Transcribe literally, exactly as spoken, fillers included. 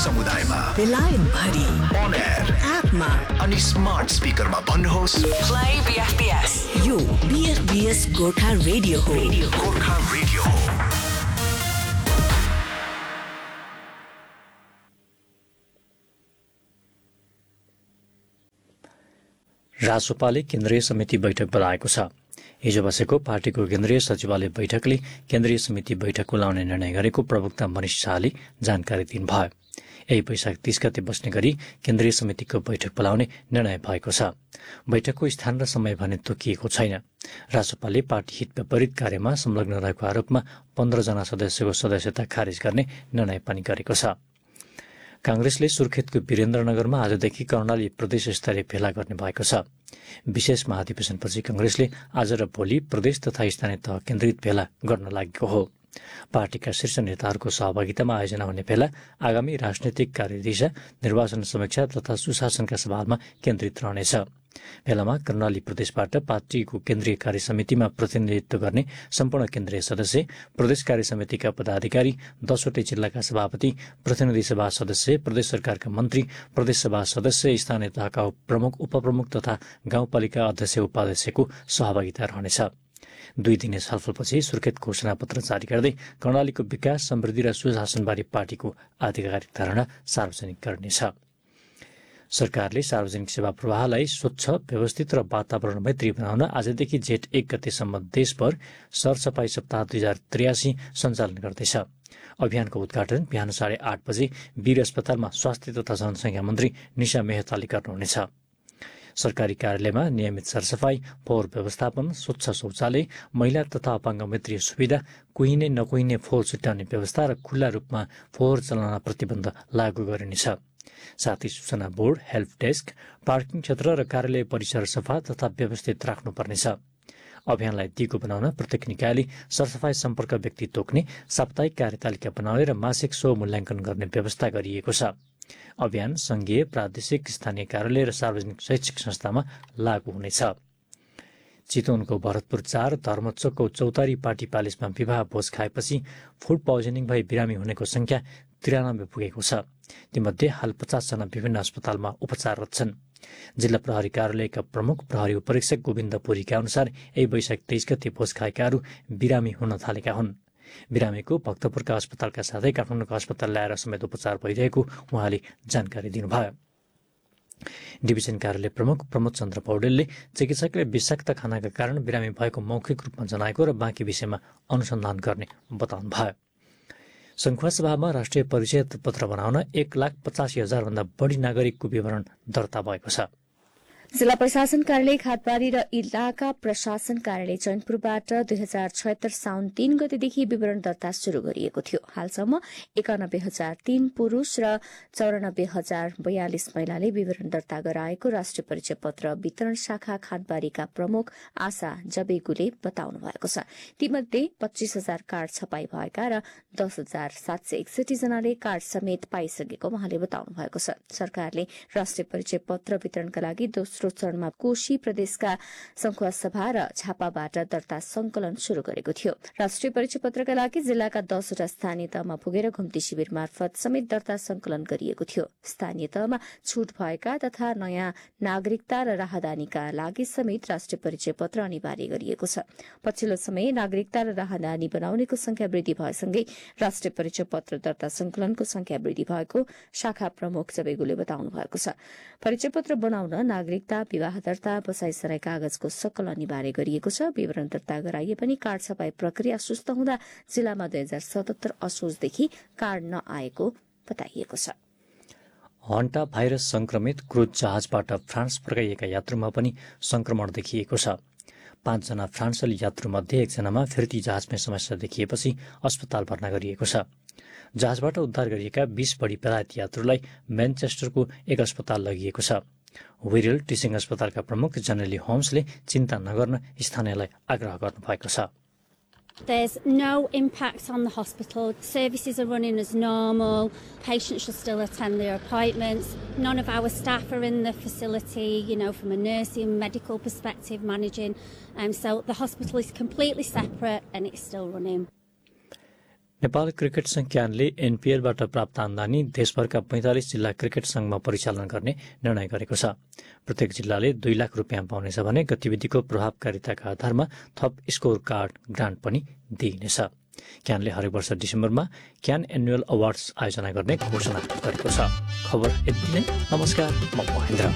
समुदायमा बेलायत भरि on air एपमा अनि स्मार्ट स्पिकरमा भन्नुहोस् Play B F B S. यो B F B S Gorkha radio हो. गोर्खा रेडियो हो. रासोपाले केन्द्रीय समिति बैठक बोलाएको छ. हिजो बसेको पार्टीको केन्द्रीय सचिवालय बैठकले केन्द्रीय समिति बैठक बोलाउने निर्णय गरेको प्रवक्ता मनिष शाहले जानकारी दिनुभयो. यही वैशाख तीस गते बस्ने गरी केन्द्रीय समितिको बैठक बोलाउने निर्णय भएको छ. बैठकको स्थान र समय भने तोकिएको छैन. रासोपाले पार्टी हित विपरीत कार्यमा संलग्न रहेको आरोपमा पन्ध्र जना सदस्यको सदस्यता खारेज गर्ने निर्णय पनि गरेको छ. कांग्रेसले सुर्खेतको वीरेन्द्रनगरमा आजदेखि कर्णाली प्रदेश स्तरीय भेला गर्ने भएको छ. विशेष महाधिवेशनपछि कांग्रेसले आज र भोलि प्रदेश तथा स्थानीय तह केन्द्रित भेला गर्न लागेको हो. पार्टीका शीर्ष नेताहरूको सहभागितामा आयोजना हुने भेला आगामी राजनैतिक कार्यदिशा, निर्वाचन समीक्षा तथा सुशासनका सवालमा केन्द्रित रहनेछ. भेलामा कर्णाली प्रदेशबाट पार्टीको केन्द्रीय कार्य समितिमा प्रतिनिधित्व गर्ने सम्पूर्ण केन्द्रीय सदस्य, प्रदेश कार्य समितिका पदाधिकारी, दसवटै जिल्लाका सभापति, प्रतिनिधि सभा सदस्य, प्रदेश सरकारका मन्त्री, प्रदेश सभा सदस्य, स्थानीय तहका प्रमुख, उपप्रमुख तथा गाउँपालिका अध्यक्ष उपाध्यक्षको सहभागिता रहनेछ. दुई दिने छलफलपछि सुर्खेत घोषणापत्र जारी गर्दै कर्णालीको विकास, समृद्धि र सुशासनबारे पार्टीको आधिकारिक धारणा सार्वजनिक गर्नेछ. सरकारले सार्वजनिक सेवा प्रवाहलाई स्वच्छ, व्यवस्थित र वातावरण मैत्री बनाउन आजदेखि जेठ एक गतेसम्म देशभर सरसफाई सप्ताह दुई हजार त्रियासी सञ्चालन गर्दैछ. अभियानको उद्घाटन बिहान साढे आठ बजे वीर अस्पतालमा स्वास्थ्य तथा जनसंख्या मन्त्री निशा मेहताले गर्नुहुनेछ. सरकारी कार्यालयमा नियमित सरसफाई, फोहोर व्यवस्थापन, स्वच्छ शौचालय, महिला तथा अपाङ्ग मैत्री सुविधा, कुहिने नकुहिने फोहोर छुट्याउने व्यवस्था र खुल्ला रूपमा फोहोर चलाउन प्रतिबन्ध लागू गरिनेछ. साथै सूचना बोर्ड, हेल्प डेस्क, पार्किङ क्षेत्र र कार्यालय परिसर सफा तथा व्यवस्थित राख्नुपर्नेछ. अभियानलाई दिगो बनाउन प्रत्येक निकायले सरसफाई सम्पर्क व्यक्ति तोक्ने, साप्ताहिक कार्यतालिका बनाउने र मासिक स्व मूल्याङ्कन गर्ने व्यवस्था गरिएको छ. अभियान संघीय, प्रादेशिक, स्थानीय कार्यालय र सार्वजनिक शैक्षिक संस्थामा लागू हुनेछ. चितवनको भरतपुर चार, धर्मचोकको चौतारी पार्टी प्यालेसमा विवाह भोज खाएपछि फुड पोइजनिङ भई बिरामी हुनेको संख्या त्रियानब्बे पुगेको छ. तीमध्ये हाल पचासजना विभिन्न अस्पतालमा उपचाररत छन्. जिल्ला प्रहरी कार्यालयका प्रमुख प्रहरी उपरीक्षक गोविन्द पुरीका अनुसार यही वैशाख तेइस गते भोज खाएकाहरू बिरामी हुन थालेका हुन्. बिरामीको भक्तपुरका अस्पतालका साथै काठमाडौँको अस्पताल ल्याएर समेत उपचार भइरहेको उहाँले जानकारी दिनुभयो. डिभिजन कार्यालय प्रमुख प्रमोद चन्द्र पौडेलले चिकित्सकले विषाक्त खानाका कारण बिरामी भएको मौखिक रूपमा जनाएको र बाँकी विषयमा अनुसन्धान गर्ने बताउनुभयो. संखुवासभामा राष्ट्रिय परिचय पत्र बनाउन एक लाख पचासी हजार भन्दा बढ़ी नागरिकको विवरण दर्ता भएको छ. जिल्ला प्रशासन कार्यालय खाटबारी र इलाका प्रशासन कार्यालय चैनपुरबाट दुई हजार छयत्तर साउन तीन गतेदेखि विवरण दर्ता शुरू गरिएको थियो. हालसम्म एकानब्बे हजार तीन पुरूष र चौरानब्बे हजार बयालिस महिलाले विवरण दर्ता गराएको राष्ट्रिय परिचय पत्र वितरण शाखा खाटबारीका प्रमुख आशा जबेगुले बताउनु भएको छ. तीमध्ये पच्चीस हजार कार्ड छपाई भएका र दस हजार सात सय एकसठी जनाले कार्ड समेत पाइसकेको उहाँले बताउनु भएको छ. सरकारले राष्ट्रिय परिचय पत्र वितरणका लागि दोस्रो चरणमा कोशी प्रदेशका संखुवासभा र झापाबाट दर्ता संकलन शुरू गरेको थियो. राष्ट्रिय परिचय पत्रका लागि जिल्लाका दसवटा स्थानीय तहमा पुगेर घुम्ती शिविर मार्फत समेत दर्ता संकलन गरिएको थियो. स्थानीय तहमा छूट भएका तथा नयाँ नागरिकता र राहदानीका लागि समेत राष्ट्रिय परिचय पत्र अनिवार्य गरिएको छ. पछिल्लो समय नागरिकता र राहदानी बनाउनेको संख्या वृद्धि भएसँगै राष्ट्रिय परिचय पत्र दर्ता संकलनको संख्या वृद्धि भएको शाखा प्रमुख जबेगुले बताउनु भएको छ. परिचय पत्र बनाउन नागरिकता, विवाह दर्ता, बसाइसराई कागजको सकल अनिवार्य गरिएको छ. विवरण दर्ता गराइए पनि कार्ड छपाई प्रक्रिया सुस्त हुँदा जिल्लामा दुई हजार सतहत्तर असोजदेखि कार्ड नआएको बताइएको छ. हन्टा भाइरस संक्रमित क्रुज जहाजबाट फ्रान्स फर्काइएका यात्रुमा पनि संक्रमण देखिएको छ. पाँचजना फ्रान्सेली यात्रुमध्ये एकजनामा फिर्ती जहाजमै समस्या देखिएपछि अस्पताल भर्ना गरिएको छ. जहाजबाट उद्धार गरिएका बीस बढी बेलायती यात्रुलाई म्यानचेस्टरको एक अस्पताल लगिएको छ. विरल टिचिङ अस्पतालका प्रमुख जनली होम्सले चिन्ता नगर्न स्थानीयलाई आग्रह गर्नुभएको छ. There's no impact on the hospital. Services are running as normal. Patients should still attend their appointments. None of our staff are in the facility, you know, from a nursing, medical perspective, managing. Um, so the hospital is completely separate and it's still running. Nepal cricket संघ क्यानले एनपीएलबाट प्राप्त आमदानी देशभरका पैंतालिस जिल्ला cricket संघमा परिचालन गर्ने निर्णय गरेको छ। प्रत्येक जिल्लाले दुई लाख रुपियाँ पाउनेछ भने गतिविधिको प्रभावकारिताका आधारमा थप स्कोर कार्ड ग्रान्ट पनि दिइनेछ। क्यानले हरेक वर्ष डिसेम्बरमा क्यान एनुअल अवार्ड्स आयोजना गर्ने घोषणा गरेको छ। खबर यति नै। नमस्कार, म महेन्द्र।